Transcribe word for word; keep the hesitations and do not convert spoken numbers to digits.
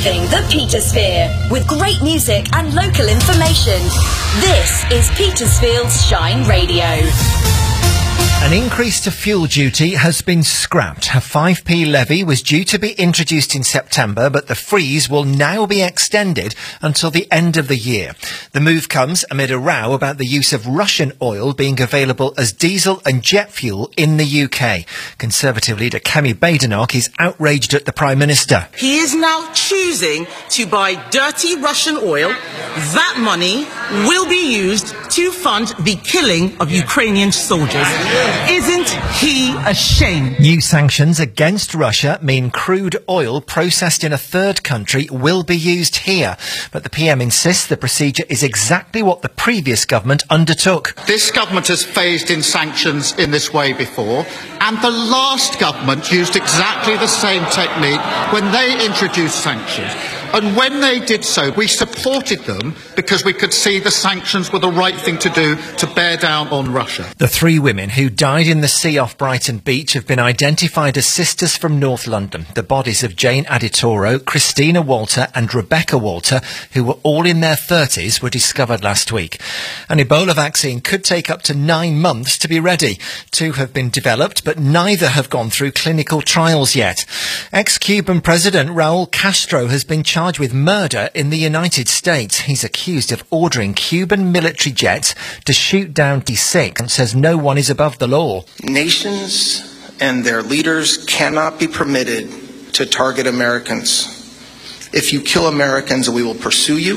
Reviving the Petersphere with great music and local information. This is Petersfield's Shine Radio. An increase to fuel duty has been scrapped. A five p levy was due to be introduced in September, but the freeze will now be extended until the end of the year. The move comes amid a row about the use of Russian oil being available as diesel and jet fuel in the U K. Conservative leader Kemi Badenoch is outraged at the Prime Minister. He is now choosing to buy dirty Russian oil. That money will be used to fund the killing of Ukrainian soldiers. Isn't he ashamed? New sanctions against Russia mean crude oil processed in a third country will be used here. But the P M insists the procedure is exactly what the previous government undertook. This government has phased in sanctions in this way before, and the last government used exactly the same technique when they introduced sanctions. And when they did so, we supported them because we could see the sanctions were the right thing to do to bear down on Russia. The three women who died in the sea off Brighton Beach have been identified as sisters from North London. The bodies of Jane Aditoro, Christina Walter and Rebecca Walter, who were all in their thirties, were discovered last week. An Ebola vaccine could take up to nine months to be ready. Two have been developed, but neither have gone through clinical trials yet. Ex-Cuban President Raul Castro has been charged with murder in the United States. He's accused of ordering Cuban military jets to shoot down T six and says no one is above the law. Nations and their leaders cannot be permitted to target Americans. If you kill Americans, we will pursue you.